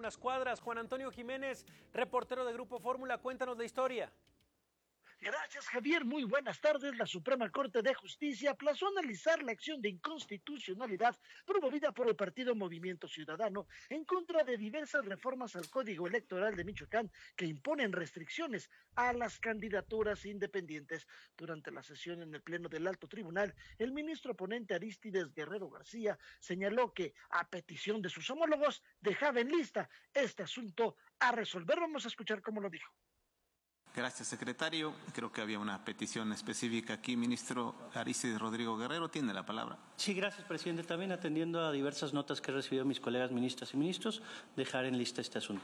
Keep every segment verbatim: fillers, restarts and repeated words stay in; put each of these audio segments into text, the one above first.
las cuadras. Juan Antonio Jiménez, reportero de Grupo Fórmula, cuéntanos la historia. Gracias, Javier. Muy buenas tardes. La Suprema Corte de Justicia aplazó analizar la acción de inconstitucionalidad promovida por el partido Movimiento Ciudadano en contra de diversas reformas al Código Electoral de Michoacán que imponen restricciones a las candidaturas independientes. Durante la sesión en el Pleno del Alto Tribunal, el ministro ponente Arístides Guerrero García señaló que, a petición de sus homólogos, dejaba en lista este asunto a resolver. Vamos a escuchar cómo lo dijo. Gracias, secretario. Creo que había una petición específica aquí. Ministro Arístides Rodrigo Guerrero, tiene la palabra. Sí, gracias, presidente. También atendiendo a diversas notas que he recibido mis colegas ministras y ministros, dejar en lista este asunto.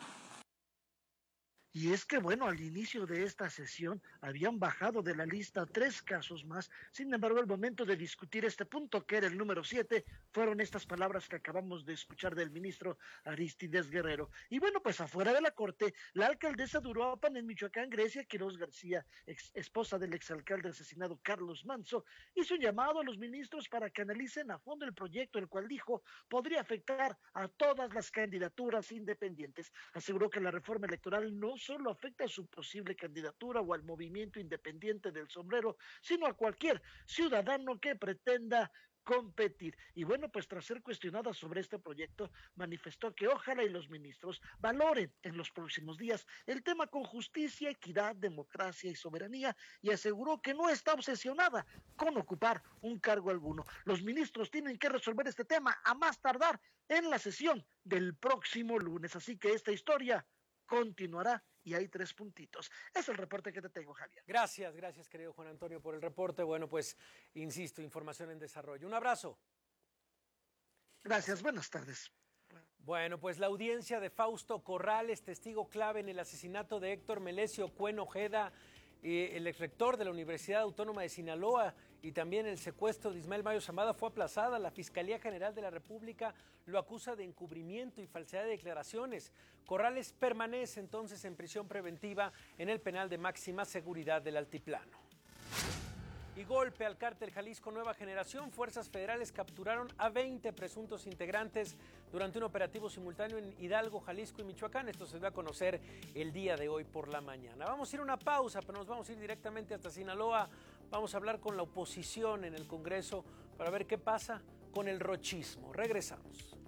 Y es que, bueno, al inicio de esta sesión habían bajado de la lista tres casos más. Sin embargo, al momento de discutir este punto, que era el número siete, fueron estas palabras que acabamos de escuchar del ministro Arístides Guerrero. Y bueno, pues afuera de la corte, la alcaldesa de Uruapan, en Michoacán, Grecia Quiroz García, ex esposa del exalcalde asesinado Carlos Manso, hizo un llamado a los ministros para que analicen a fondo el proyecto, el cual dijo podría afectar a todas las candidaturas independientes. Aseguró que la reforma electoral no solo afecta a su posible candidatura o al movimiento independiente del sombrero, sino a cualquier ciudadano que pretenda competir. Y bueno, pues tras ser cuestionada sobre este proyecto, manifestó que ojalá y los ministros valoren en los próximos días el tema con justicia, equidad, democracia y soberanía, y aseguró que no está obsesionada con ocupar un cargo alguno. Los ministros tienen que resolver este tema a más tardar en la sesión del próximo lunes, así que esta historia continuará y hay tres puntitos. Es el reporte que te tengo, Javier. Gracias, gracias, querido Juan Antonio, por el reporte. Bueno, pues, insisto, información en desarrollo. Un abrazo. Gracias, buenas tardes. Bueno, pues la audiencia de Fausto Corrales, testigo clave en el asesinato de Héctor Melesio Cuen Ojeda, eh, el exrector de la Universidad Autónoma de Sinaloa, y también el secuestro de Ismael Mayo Zambada, fue aplazada. La Fiscalía General de la República lo acusa de encubrimiento y falsedad de declaraciones. Corrales permanece entonces en prisión preventiva en el penal de máxima seguridad del Altiplano. Y golpe al cártel Jalisco Nueva Generación. Fuerzas federales capturaron a veinte presuntos integrantes durante un operativo simultáneo en Hidalgo, Jalisco y Michoacán. Esto se va a conocer el día de hoy por la mañana. Vamos a ir a una pausa, pero nos vamos a ir directamente hasta Sinaloa. Vamos a hablar con la oposición en el Congreso para ver qué pasa con el rochismo. Regresamos.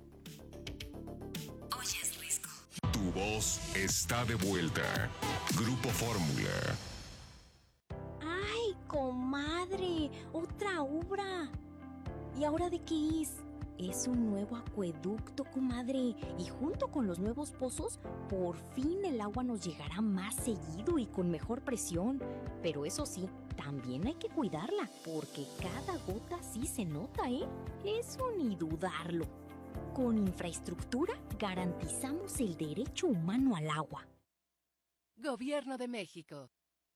Oyes Risco. Tu voz está de vuelta. Grupo Fórmula. Comadre, otra obra. ¿Y ahora de qué es? Es un nuevo acueducto, comadre. Y junto con los nuevos pozos, por fin el agua nos llegará más seguido y con mejor presión. Pero eso sí, también hay que cuidarla, porque cada gota sí se nota, ¿eh? Eso ni dudarlo. Con infraestructura garantizamos el derecho humano al agua. Gobierno de México.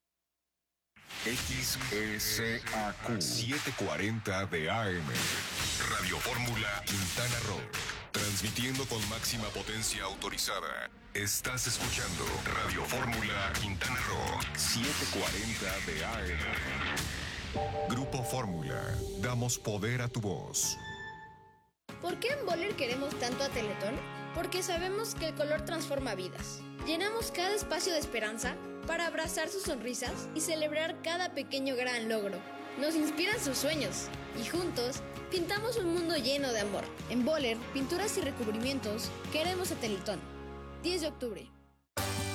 X S A Q setecientos cuarenta de A M Radio Fórmula Quintana Roo. Transmitiendo con máxima potencia autorizada. Estás escuchando Radio Fórmula Quintana Roo setecientos cuarenta de A M. Grupo Fórmula. Damos poder a tu voz. ¿Por qué en Boller queremos tanto a Teletón? Porque sabemos que el color transforma vidas. Llenamos cada espacio de esperanza para abrazar sus sonrisas y celebrar cada pequeño gran logro. Nos inspiran sus sueños y juntos pintamos un mundo lleno de amor. En Boller, pinturas y recubrimientos, queremos a Teletón. diez de octubre.